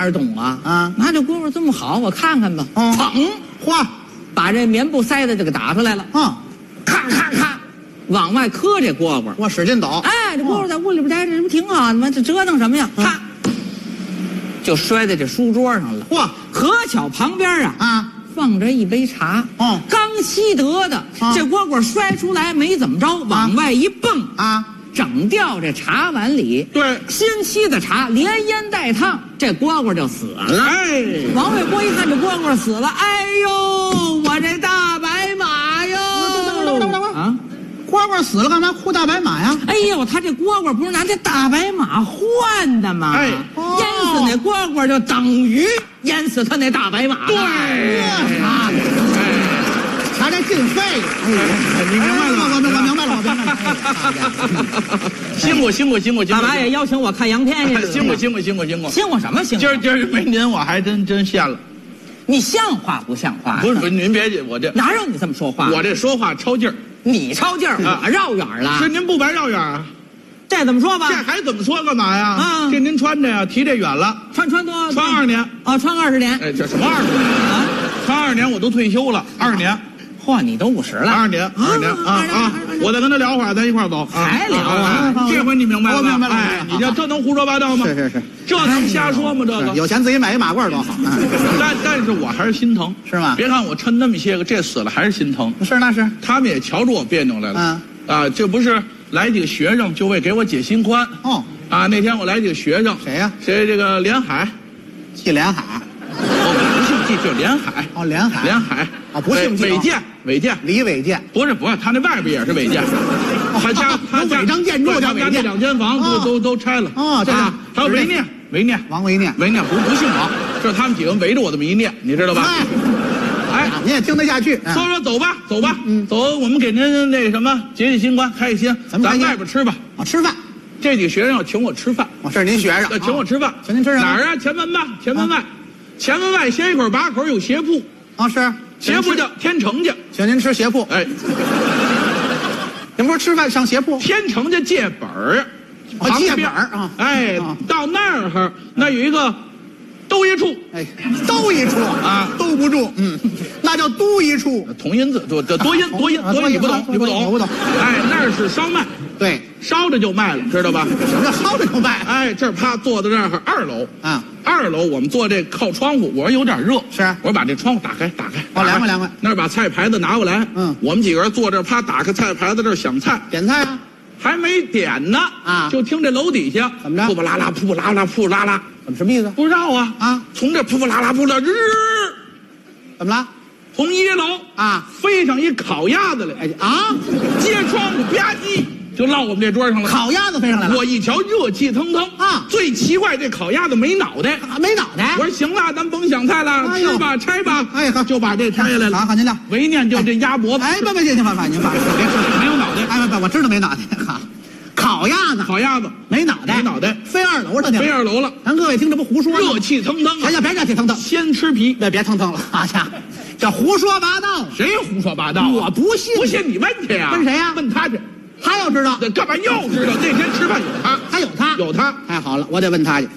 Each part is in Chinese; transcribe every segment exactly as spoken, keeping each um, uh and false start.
儿懂啊？ 啊， 拿这蝈蝈这么好，我看看吧。 嗯砰！ 嚯， 把这棉布塞子就给打出来了。 嗯， 咔咔咔，往外磕这蝈蝈。 我使劲抖。 哎，这蝈蝈在屋里边待着，这不挺好的吗？这折腾什么呀？ 嗯咔，就摔在这书桌上了。 嚯， 可巧旁边啊啊， 放着一杯茶。 哦， 刚沏得的， 啊这蝈蝈摔出来没怎么着，往外一蹦啊， 整掉这茶碗里。 对， 新沏的茶连烟带烫，这蝈蝈就死了。 哎， 王卫国一看这蝈蝈死了，哎呦，我这大白马哟！ 等会儿等会儿等会儿啊！ 蝈蝈死了干嘛哭大白马呀？ 哎呦，他这蝈蝈不是拿这大白马换的吗？ 哎淹死那蝈蝈就等于淹死他那大白马。 对， 啊， 查这进费。哎，你明白了吗？我我明白了，我明白了。 辛苦辛苦辛苦辛苦！ 大白也邀请我看洋片去。 辛苦辛苦辛苦辛苦！ 辛苦什么辛苦？ 今儿今儿没您，我还真真羡了。 你像话不像话？ 不是不是，您别介，我这哪有你这么说话？ 我这说话超劲儿。 你超劲儿，我绕远了。 是您不白绕远啊？ 这怎么说吧？ 这还怎么说干嘛呀？ 啊这您穿着呀，提这远了， 穿穿多穿二年。 啊，穿二十年。 哎，这什么二十年啊？ 穿二年我都退休了，二十年， 嚯，你都五十了。 二十年，二十年啊啊！我再跟他聊会儿，咱一块儿走。 还聊啊？ 这回你明白了吧？ 我明白了哎，你这这能胡说八道吗？ 是是是， 这能瞎说吗？这个有钱自己买一马褂多好。 但但是我还是心疼， 是吗别看我抻那么些个，这死了还是心疼。 是那是。 他们也瞧出我别扭来了。 嗯啊，这不是来几个学生就为给我解心宽。 哦， 啊，那天我来几个学生， 谁呀？ 谁这个连海， 季连海。 哦，不姓季，就连海。 哦，连海。 连海。 哦，不姓季。 伟健，伟健。 李伟健。 不是不是，他那外边也是伟健。他家他家违章建筑叫伟健。 他家那两间房都都都拆了。 哦，这啊，还有维念，维念， 王维念， 维念不不姓王，这他们几个围着我这么一念，你知道吧？哎， 你也听得下去。 说说走吧，走吧，走，我们给您那什么解解心宽，开开心，咱外边吃吧。 啊，吃饭。 这几个学生要请我吃饭。 哦，这是您学生。 请我吃饭， 请您吃什么？ 哪儿啊？前门吧，前门外，前门外斜一口把口有鞋铺。 啊，是。 鞋铺叫天成家， 请您吃鞋铺。 哎， 您不是吃饭上鞋铺？ 天成家借本儿， 旁边借本儿啊。 哎，到那儿那有一个兜一处， 哎，兜一处啊， 兜不住，嗯，那叫都一处。 同音字多多音多音多音，你不懂，你不懂， 我不懂。 哎，那儿是烧麦， 对， 烧着就卖了，知道吧？ 什么叫烧着就卖？ 哎，这儿啪坐在这儿二楼啊， 二楼我们坐这靠窗户，我说有点热， 是， 我说把这窗户打开，打开， 哦，凉快凉快。 那儿把菜牌子拿过来， 嗯， 我们几个人坐这儿，啪打开菜牌子，这儿想菜， 点菜啊， 还没点呢啊， 就听这楼底下怎么着？ 噗噗啦啦，噗噗啦啦，噗啦啦， 怎么什么意思？ 不知道啊啊， 从这噗噗啦啦，噗啦日， 怎么了？ 从一楼啊飞上一烤鸭子来， 哎啊， 接窗户吧唧就落我们这桌上了。 烤鸭子飞上来了， 我一瞧热气腾腾啊！ 最奇怪这烤鸭子没脑袋， 啊，没脑袋。 我说行了，咱甭想菜了，吃吧，拆吧。 哎好， 就把这拆下来了。 好，好，您聊。 为念就这鸭脖子。 哎，不不，您您别您别吃， 没有脑袋。 哎不不，我知道没脑袋。哈，烤鸭子， 烤鸭子没脑袋， 没脑袋， 飞二楼了呢。 飞二楼了。 咱各位听这不胡说？ 热气腾腾。 哎呀，别热气腾腾， 先吃皮。 别别腾腾了，啊家，这胡说八道。 谁胡说八道？ 我不信。 不信你问去呀？ 问谁呀？ 问他去。 他要知道， 干嘛又知道？那天吃饭有他， 他有他， 有他。 太好了，我得问他去。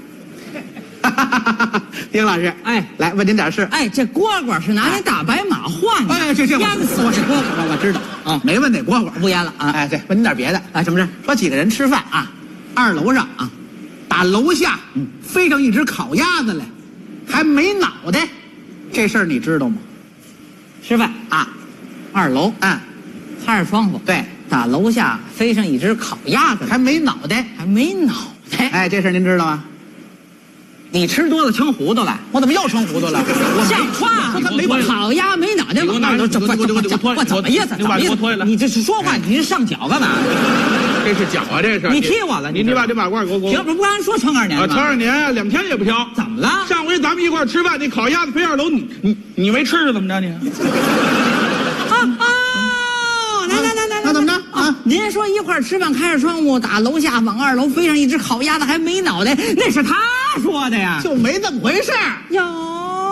丁老师， 哎， 来问您点事。 哎，这蝈蝈是拿那大白马换的。 哎，这这淹死我这蝈蝈， 我我知道啊， 没问那蝈蝈， 不淹了啊。 哎，对，问您点别的。 哎，什么事？ 说几个人吃饭啊，二楼上啊，打楼下飞上一只烤鸭子来，还没脑袋，这事儿你知道吗？ 吃饭啊， 二楼， 嗯， 开着窗户， 对， 打楼下飞上一只烤鸭子， 还没脑袋， 还没脑袋。 哎，这事儿您知道吗？ 你吃多了成糊涂了， 我怎么又成糊涂了？我像话！ 他没把烤鸭没脑袋往那儿，这不这不这我怎么意思？ 你把我脱下来！ 你这是说话，你是上脚干嘛？ 这是脚啊！这是你踢我了！ 你你把这马褂给我给我。 停！不不刚说撑二年吗？ 撑二年两天也不挑。 怎么了？ 上回咱们一块吃饭，那烤鸭子飞二楼，你你你没吃是怎么着你？ 啊哦！来来来来， 那怎么着啊？ 您说一块吃饭，开着窗户，打楼下往二楼飞上一只烤鸭子，还没脑袋，那是他说的呀？ 就没这么回事儿。 有。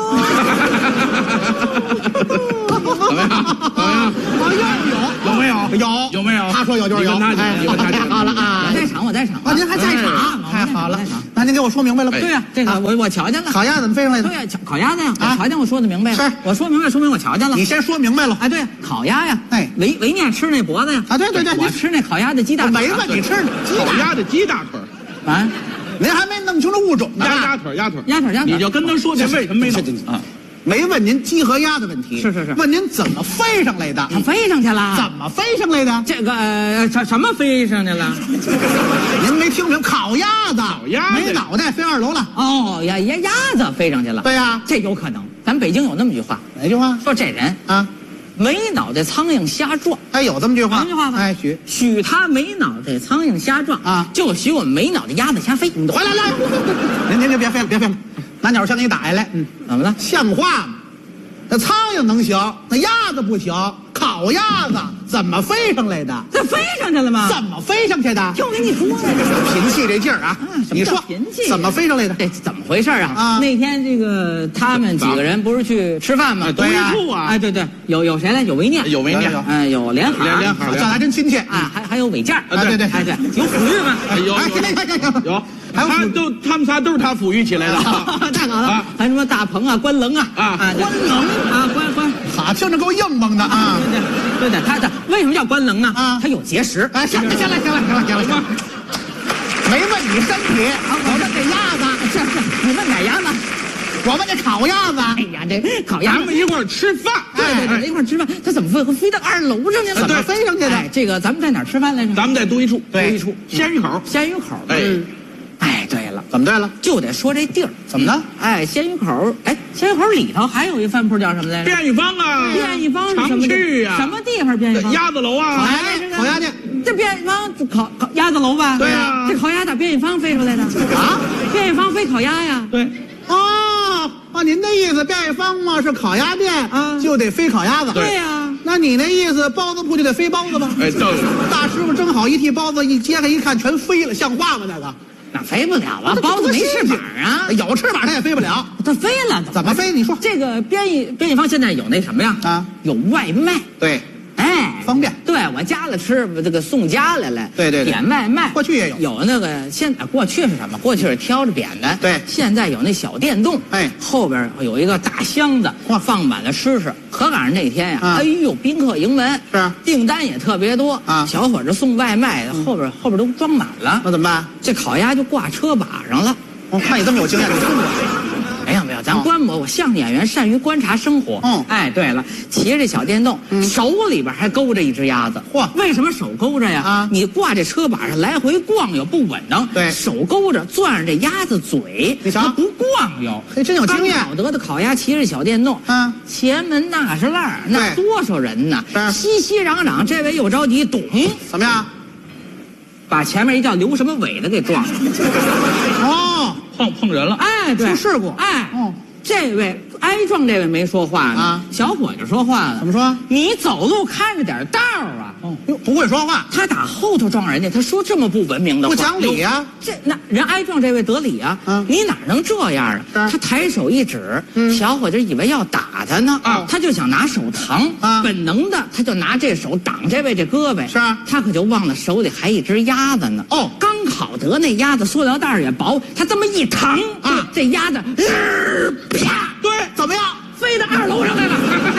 怎么样？怎么样？ 我又有， 有没有？ 有有没有？ 他说有就是有。 你跟他，你跟他， 太好了啊！ 我在场，我在场啊，您还在场，太好了。那您给我说明白了吧？ 对呀，这个我我瞧见了。 烤鸭怎么飞上来的？ 对呀，烤鸭子呀，我瞧见我说的明白了。 是， 我说明白，说明我瞧见了。 你先说明白了。 哎，对呀，烤鸭呀， 哎， 维维念吃那脖子呀。 啊，对对对， 我吃那烤鸭的鸡大腿。 没问你吃烤鸭的鸡大腿。 啊， 您还没弄清楚物种呢。 鸭鸭腿，鸭腿， 鸭腿，鸭腿。 你就跟他说这为什么没弄啊？ 没问您鸡和鸭的问题， 是是是， 问您怎么飞上来的？ 它飞上去了？ 怎么飞上来的？ 这个呃什什么飞上去了？ 您没听明白？烤鸭子， 烤鸭子没脑袋飞二楼了。 哦，鸭鸭鸭子飞上去了。 对呀， 这有可能。咱北京有那么句话， 哪句话？ 说这人啊， 没脑袋苍蝇瞎撞。 哎，有这么句话？ 有句话吧？ 哎，许许他没脑袋苍蝇瞎撞啊， 就许我没脑袋鸭子瞎飞。 回来来，您您您别飞了，别飞了，拿鸟枪给你打下来。嗯， 怎么了？ 像话吗？那苍蝇能行，那鸭子不行。烤鸭子怎么飞上来的？ 这飞上去了吗？ 怎么飞上去的？ 就跟你说呀， 贫气这劲儿啊！你说贫气怎么飞上来的？ 这怎么回事啊？ 啊， 那天这个他们几个人不是去吃饭吗？ 对呀， 哎，对对，有有谁来？有维念， 有维念， 哎，有连海， 连海， 叫还真亲切啊！还还有韦健， 啊，对对， 哎对，有抚育吗？ 有有有有，他都他们仨都是他抚育起来的， 太好了！还什么大鹏啊、关棱啊啊，关棱啊，关关， 好，听着够硬蹦的啊！ 对对对对，他他为什么叫关棱呢？ 啊， 他有结石。 哎，行了行了行了行了行了行了，没问你身体，我问这鸭子， 是是，你问哪鸭子？ 我问这烤鸭子。 哎呀，这烤鸭咱们一块儿吃饭， 对对对，一块儿吃饭，他怎么飞？飞到二楼上去了？ 怎么飞上去的？ 哎，这个咱们在哪儿吃饭来着？ 咱们在独一处， 独一处鲜鱼口， 鲜鱼口。 哎， 哎，对了， 怎么对了？ 就得说这地儿怎么呢？ 哎，鲜鱼口，哎，鲜鱼口里头还有一饭铺叫什么来着？ 便宜坊啊， 便宜坊是什么常去呀？ 什么地方？便宜坊？ 鸭子楼啊， 烤鸭店，烤鸭店。 这便宜坊烤烤鸭子楼吧？ 对呀， 这烤鸭打便宜坊飞出来的啊？ 便宜坊飞烤鸭呀？ 对。 哦哦，您的意思便宜坊嘛是烤鸭店啊， 就得飞烤鸭子。 对呀， 那你那意思包子铺就得飞包子吧？ 哎，对。 大师傅蒸好一屉包子，一揭开一看全飞了，像话吗？那个那飞不了啊，包子没翅膀啊， 有翅膀它也飞不了。 它飞了， 怎么飞？你说这个便宜便宜坊现在有那什么呀？ 啊， 有外卖。 对。 哎， 方便。 对我家里吃这个送家来了， 对对对， 点外卖。 过去也有， 有那个现在过去是什么？过去是挑着扁担。 对， 现在有那小电动， 哎， 后边有一个大箱子， 哇， 放满了吃食。可赶上那天呀，哎呦，宾客盈门， 是订单也特别多啊。 小伙子送外卖的后边后边都装满了， 那怎么办？ 这烤鸭就挂车把上了。 我看你这么有经验，你送过？ 没有没有，咱观摩，我相声演员善于观察生活。 嗯， 哎，对了，骑着这小电动，手里边还勾着一只鸭子。 嚯， 为什么手勾着呀？ 啊， 你挂这车把上来回逛悠不稳当。 对， 手勾着攥着这鸭子嘴， 你瞧， 它不逛悠。 嘿，真有经验。 好得的烤鸭骑着小电动， 啊， 前门那是烂儿，那多少人呢？熙熙攘攘，这位又着急，咚， 怎么样？ 把前面一叫刘什么伟的给撞了。 哦， 碰碰人了。 哎，对， 出事故。 哎，哦。这位挨撞这位没说话呢，啊，小伙子说话了， 怎么说？ 你走路看着点道啊！ 哦，哟，不会说话。 他打后头撞人家，他说这么不文明的话， 不讲理呀！ 这那人挨撞这位得理啊！啊，你哪能这样啊？他抬手一指，嗯，小伙子以为要打他呢，啊，他就想拿手扛，啊，本能的他就拿这手挡这位这胳膊， 是啊， 他可就忘了手里还一只鸭子呢。哦，刚好得那鸭子塑料袋也薄，他这么一扛啊，这鸭子，呃，啪， 对，怎么样？ 飞到二楼上来了。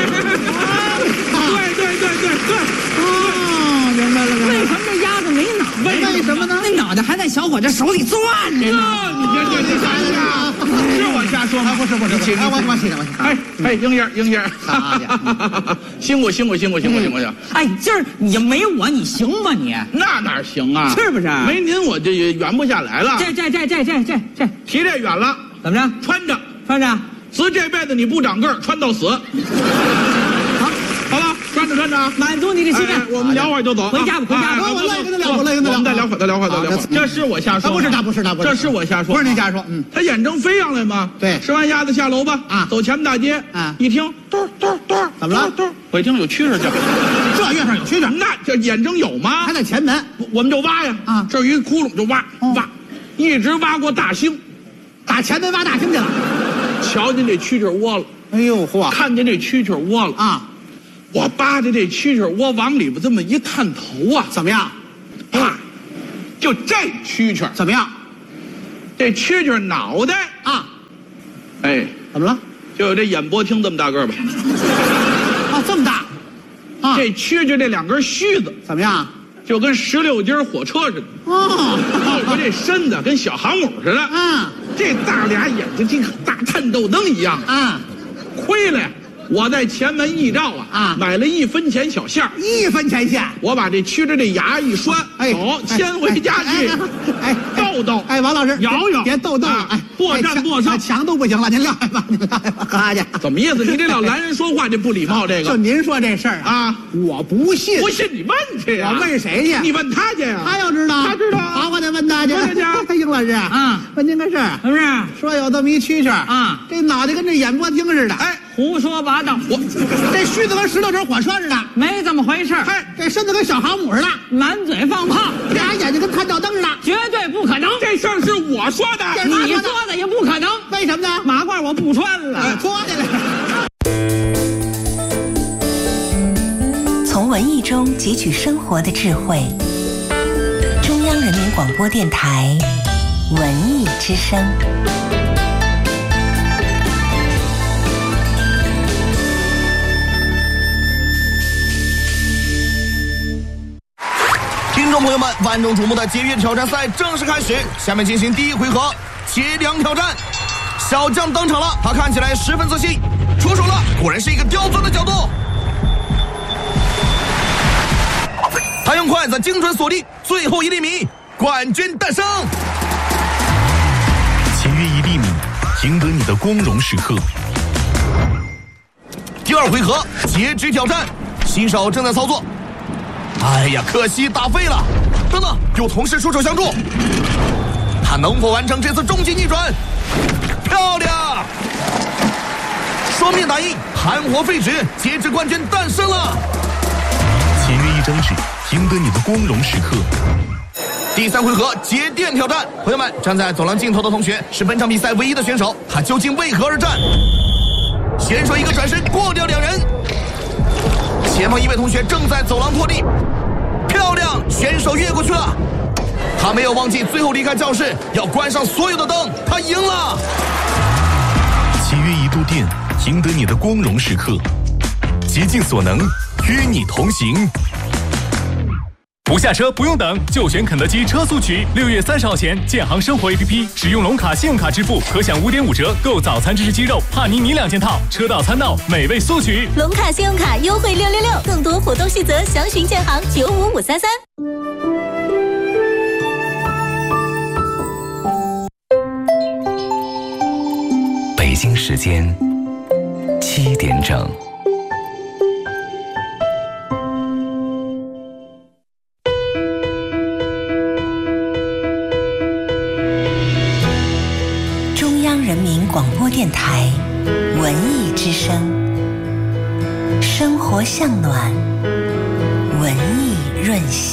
对对对对对， 哦，明白了。 为什么这鸭子没脑袋？ 为什么呢？ 那脑袋还在小伙子手里攥着呢。 你别别别瞎说，是我瞎说吗？ 不是不是， 你我我起来我起来。 哎哎，英英英英， 好家辛苦辛苦辛苦辛苦辛苦辛苦。 哎，今儿你没我你行吗你？ 那哪行啊？ 是不是？ 没您我就圆不下来了。 这这这这这这这提这远了， 怎么着？ 穿着穿着。 死这辈子你不长个儿，穿到死。好，好了，穿着穿着啊， 满足你的心愿。 我们聊会儿就走， 回家吧，回家吧。 我累跟他聊，我累跟他聊。 我们再聊会儿，再聊会儿，再聊会儿。这是我瞎说， 不是，那不是，那不是， 这是我瞎说， 不是您瞎说。嗯， 他眼睁飞上来吗？ 对， 吃完鸭子下楼吧。 啊， 走前门大街。 啊， 一听嘟嘟嘟， 怎么了？ 嘟，我一听有蛐蛐叫， 这月上有蛐蛐， 那这眼睁有吗？ 还在前门， 我们就挖呀。啊，这有一窟窿就挖挖，一直挖过大兴， 打前门挖大兴去了。 瞧见这蛐蛐窝了。 哎呦嚯！ 看见这蛐蛐窝了啊！ 我扒着这蛐蛐窝往里边这么一探头啊， 怎么样？ 啪！就这蛐蛐怎么样？ 这蛐蛐脑袋啊！ 哎， 怎么了？ 就有这演播厅这么大个吧？ 啊，这么大！啊， 这蛐蛐这两根须子怎么样？ 就跟十六节火车似的。 哦， 后边这身子跟小航母似的。 啊， 这大俩眼睛就跟大探豆灯一样啊！ 亏了呀！我在前门一照啊啊，买了一分钱小馅儿， 一分钱馅。我把这蛐蛐这牙一拴，哎，走，牵回家去。哎，豆豆， 哎，王老师， 摇摇， 别豆豆了，哎， 破绽破上， 墙都不行了，您撂下吧，您撂下吧，喝去。 怎么意思？你这老男人说话这不礼貌，这个。 就您说这事儿啊，我不信， 不信你问去呀？ 我问谁去？ 你问他去呀？ 他要知道， 他知道， 好，我得问他去。 问他去。 英老师啊，问您个事儿， 是不是？ 说有这么一蛐蛐啊， 这脑袋跟这演播厅似的， 哎。胡说八道！ 我这须子跟十六节火车似的， 没这么回事。 嘿，这身子跟小航母似的， 满嘴放炮， 俩眼睛跟探照灯似的， 绝对不可能。 这事儿是我说的， 你说的也不可能。 为什么呢？ 马褂我不穿了， 脱下来。 从文艺中汲取生活的智慧。中央人民广播电台文艺之声。 听众朋友们，万众瞩目的节约挑战赛正式开始，下面进行第一回合节粮挑战。小将登场了，他看起来十分自信，出手了，果然是一个刁钻的角度。他用筷子精准锁定最后一粒米，冠军诞生。 节约一粒米，赢得你的光荣时刻。 第二回合截肢挑战，新手正在操作。哎呀，可惜打废了！等等，有同事出手相助，他能否完成这次终极逆转？漂亮！双面打印，含活废纸，截肢冠军诞生了！ 节约一张纸，赢得你的光荣时刻。 第三回合节电挑战，朋友们，站在走廊尽头的同学是本场比赛唯一的选手，他究竟为何而战？选手一个转身过掉两人。前方一位同学正在走廊拖地，漂亮！选手越过去了，他没有忘记最后离开教室要关上所有的灯，他赢了。 节约一度电，赢得你的光荣时刻。竭尽所能，与你同行。不下车不用等，就选肯德基车速取。六月三十号前，建行生活 A P P 使用龙卡信用卡支付，可享五点五折购早餐芝士鸡肉、帕尼尼两件套，车到餐到，美味速取。 龙卡信用卡优惠六六六，更多活动细则详询建行九五五三三。 北京时间七点整。 人民广播电台文艺之声，生活向暖，文艺润心。